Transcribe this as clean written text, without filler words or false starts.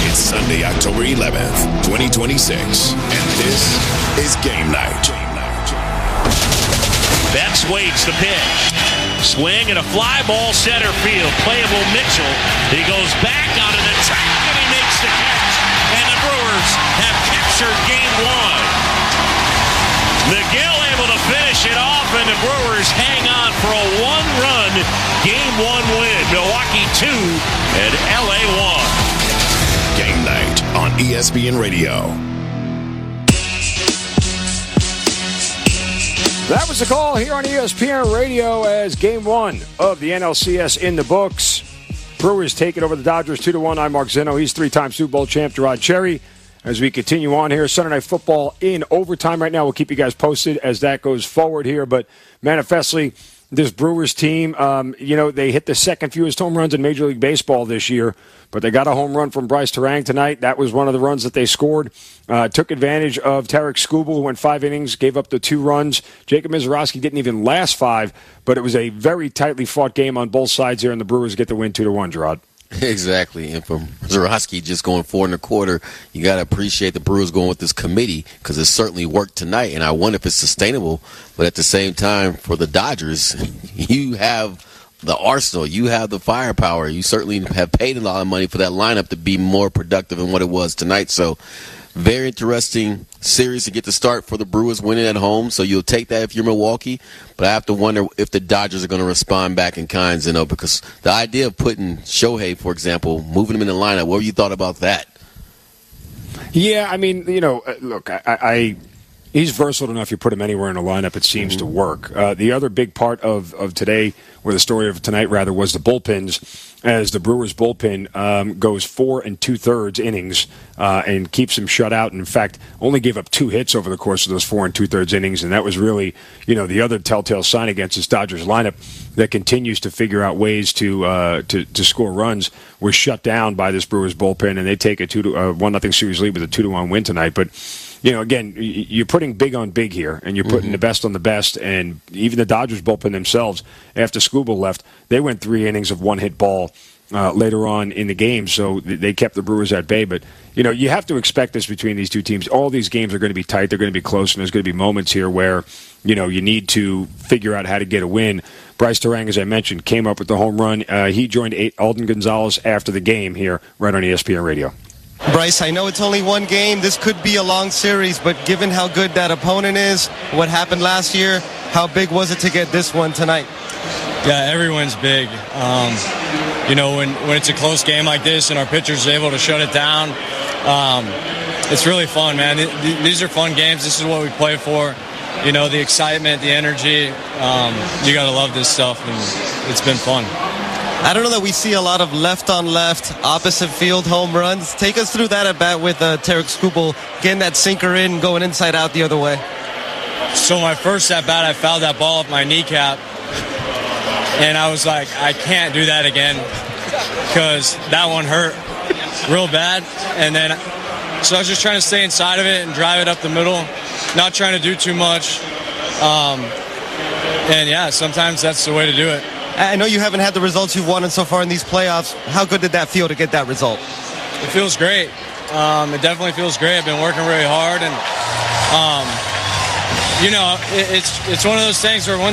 It's Sunday, October 11th, 2026, and this is Game Night. Betts waits the pitch. Swing and a fly ball center field. Playable Mitchell. He goes back on an attack and he makes the catch. And the Brewers have captured game one. McGill able to finish it off, and the Brewers hang on for a one-run game one win. Milwaukee 2 and LA 1. Game Night on ESPN Radio. That was the call here on ESPN Radio as Game 1 of the NLCS in the books. Brewers take it over the Dodgers 2-1. I'm Mark Zinno. He's three-time Super Bowl champ Gerard Cherry. As we continue on here, Sunday Night Football in overtime right now. We'll keep you guys posted as that goes forward here. But manifestly, this Brewers team, they hit the second fewest home runs in Major League Baseball this year. But they got a home run from Bryce Terang tonight. That was one of the runs that they scored. Took advantage of Tarik Skubal, who went 5 innings, gave up the 2 runs. Jacob Misiorowski didn't even last 5, but it was a very tightly fought game on both sides here, and the Brewers get the win 2-1, Gerard. Exactly, and from Misiorowski just going 4 1/4, you got to appreciate the Brewers going with this committee because it certainly worked tonight, and I wonder if it's sustainable. But at the same time, for the Dodgers, you have the arsenal, you have the firepower. You certainly have paid a lot of money for that lineup to be more productive than what it was tonight. So very interesting series to get to start for the Brewers winning at home. So you'll take that if you're Milwaukee. But I have to wonder if the Dodgers are going to respond back in kind, because the idea of putting Shohei, for example, moving him in the lineup, what have you thought about that? Yeah, I mean, look, he's versatile enough. You put him anywhere in a lineup, it seems to work. The other big part of today, or the story of tonight, rather, was the bullpens, as the Brewers' bullpen goes 4 2/3 innings and keeps them shut out. And in fact, only gave up 2 hits over the course of those 4 2/3 innings, and that was really, the other telltale sign against this Dodgers lineup that continues to figure out ways to score runs. Was shut down by this Brewers bullpen, and they take a 1-0 series lead with a 2-1 win tonight. But again, you're putting big on big here, and you're putting the best on the best. And even the Dodgers bullpen themselves, after Skubal left, they went 3 innings of 1-hit ball later on in the game, so they kept the Brewers at bay. But, you have to expect this between these two teams. All these games are going to be tight. They're going to be close, and there's going to be moments here where, you need to figure out how to get a win. Bryce Terang, as I mentioned, came up with the home run. He joined Alden Gonzalez after the game here right on ESPN Radio. Bryce, I know it's only one game. This could be a long series, but given how good that opponent is, what happened last year, how big was it to get this one tonight? Yeah, everyone's big. When it's a close game like this and our pitcher's able to shut it down, it's really fun, man. These are fun games. This is what we play for. The excitement, the energy. You got to love this stuff, and it's been fun. I don't know that we see a lot of left-on-left, opposite field home runs. Take us through that at bat with Tarik Skubal, getting that sinker in, going inside out the other way. So my first at bat, I fouled that ball off my kneecap, and I was like, I can't do that again because that one hurt real bad. And then, so I was just trying to stay inside of it and drive it up the middle, not trying to do too much. Sometimes that's the way to do it. I know you haven't had the results you've wanted so far in these playoffs. How good did that feel to get that result? It feels great. It definitely feels great. I've been working really hard, and it's one of those things where